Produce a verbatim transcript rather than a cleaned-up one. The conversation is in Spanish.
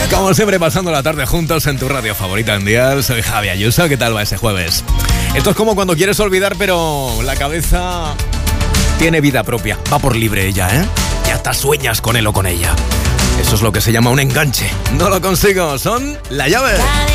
Como siempre, pasando la tarde juntos en tu radio favorita en Dial. Soy Javi Ayuso. ¿Qué tal va ese jueves? Esto es como cuando quieres olvidar, pero la cabeza tiene vida propia. Va por libre ella, ¿eh? Y hasta sueñas con él o con ella. Eso es lo que se llama un enganche. No lo consigo. Son La Llave.